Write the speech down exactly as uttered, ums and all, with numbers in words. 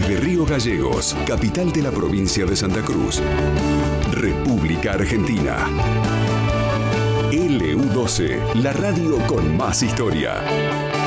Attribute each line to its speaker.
Speaker 1: Desde Río Gallegos, capital de la provincia de Santa Cruz, República Argentina. L U doce, la radio con más historia.